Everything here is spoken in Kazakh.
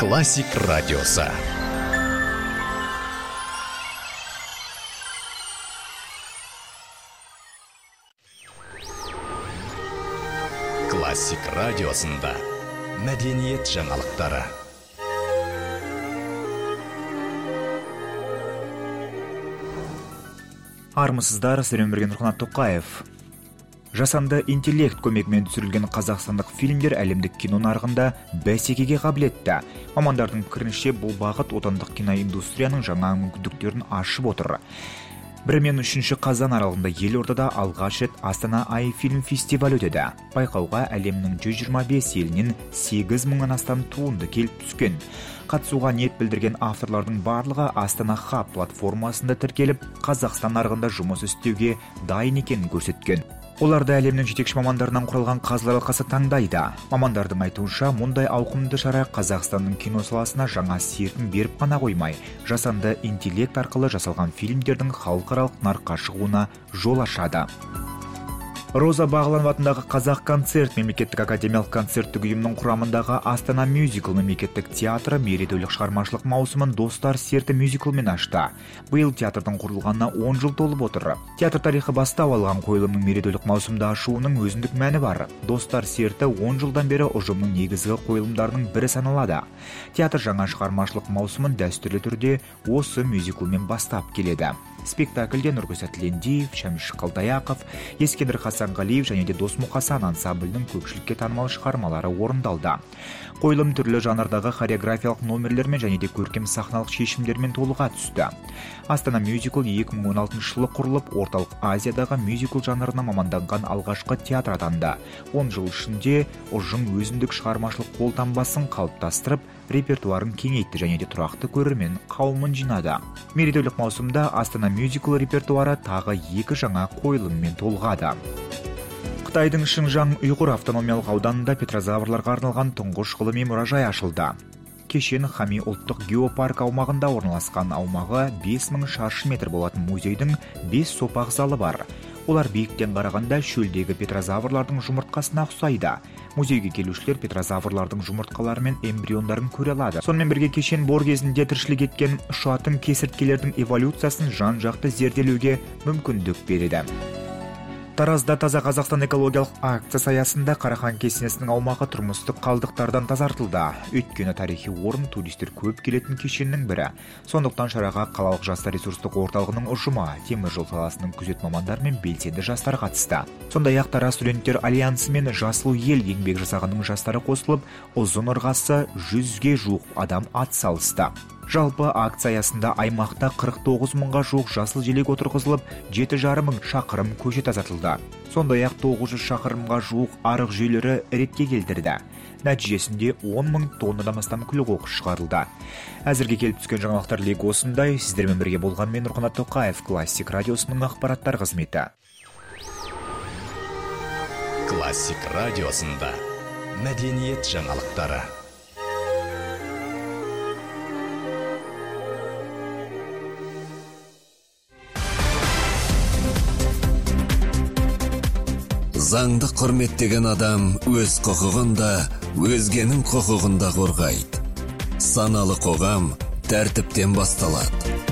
Классик радиосы. Классик радиосында мәдениет жаңалықтары. Армысыздар, сіздермен бірге Нұрқанат Тоқаев. Жасанды интеллект көмегімен түсірілген қазақстандық фильмдер әлемдік кино нарығында бәсекеге қабілетті. Мамандардың пікірінше бұл бағыт отандық киноиндустрияның жаңа мүмкіндіктерін ашып отыр. 1 мен 3 қазан аралығында елордада алғаш рет Астана Ай фильм фестивалі өтеді. Байқауға әлемнің 125 елінен 8 мыңнан астам туынды келіп түскен. Қатысуға ниет білдірген авторлардың барлығы Астана Хаб платформасында тіркеліп, Қазақстан нарығында жұмыс істеуге дайын екенін көрсеткен. Оларды әлемнің жетекші мамандарынан құралған қазылар алқасы таңдайды. Мамандардың айтуынша, мұндай ауқымды шара Қазақстанның кино саласына жаңа серпін беріп қана қоймай, жасанды интеллект арқылы жасалған фильмдердің халықаралық нарыққа шығуына жол ашады. Роза Бағланова атындағы Қазақ концерт мемлекеттік академиялық концерттік ұйымының құрамындағы Астана мюзикл мемлекеттік театры мерейтойлық шығармашылық маусымын Достар серті мюзиклмен ашты. Биыл театрдың құрылғанына 10 жыл толып отыр. Театр тарихы бастау алған қойылымның мерейтойлық маусымда ашуының өзіндік мәні бар. Достар серті 10 жылдан бері ұжымның негізгі қойылымдарының бірі саналады. Театр жаңа шығармашылық маусымын дәстүрлі түрде осы мюзиклмен бастап келеді. Спектакльде Нұргүл Тілендиев, Шәмші Қалдаяқов, Ескендір Хасанғалиев және де Досмұқасан ансамблінің көпшілікке танымал шығармалары орындалды. Қойылым түрлі жанрдағы хореографиялық номерлермен және де көркем сахналық шешімдермен толыға түсті. Астана мюзикл 2016 жылы құрылып, орталық Азиядағы мюзикл жанрына маманданған алғашқы театр атанды. 10 жыл ішінде ұжым өзіндік шығармашылық қолтаңбасын қалыптастырып, репертуарын кеңейтті және де тұрақты көрермен қауымын жинады. Мерейтойлық маусымда Астана мюзикл репертуары тағы 2 жаңа қойылыммен толғады. Қытайдың Шыңжаң ұйғыр автономиялық ауданында петрозаврларға арналған тұңғыш ғылыми мұражай ашылды. Кешен Хами ұлттық геопарк аумағында орналасқан, аумағы 5000 шаршы метр болатын музейдің 5 сопақ залы бар. Олар биіктен қарағанда шөлдегі петрозаврлардың жұмыртқасына ұқсайды. Музейге келушілер петрозаврлардың жұмыртқалары мен эмбриондарын көре алады. Сонымен бірге кешен бор кезінде тіршілік еткен ұшатын кесірткелердің эволюциясын жан-жақты зерделеуге мүмкіндік береді. Таразда Таза Қазақстан экологиялық акциясы аясында Қарахан кесенесінің аумағы тұрмыстық қалдықтардан тазартылды. Өйткені тарихи орын туристер көп келетін кешеннің бірі. Сондықтан шараға қалалық жастар ресурстық орталығының ұжымы, темір жол саласының күзет мамандар мен белсенді жастар қатысты. Сондай-ақ Тараз студенттер альянсы мен Жасыл ел еңбек жасағының жастары қосылып, ұзын ырғасы 100-ге жуық адам атсалысты. Жалпы акция аясында аймақта 49 мыңға жуық жасыл желек отырғызылып, 7,5 мың шақырым көше тазартылды. Сондай-ақ 900 шақырымға жуық арық жүйелері ретке келтірді. Нәтижесінде 10 мың тоннадан астам күл-қоқыс шығарылды. Әзірге келіп түскен жаңалықтар легі осындай. Сіздермен бірге болған мен Нұрқанат Тоқаев, Классик радиосының ақпараттар қызметі. Классик радиосында мәдениет жаңалықтары. Заңды құрметтеген адам өз құқығында, өзгенің құқығында қорғайды. Саналы қоғам тәртіптен басталады.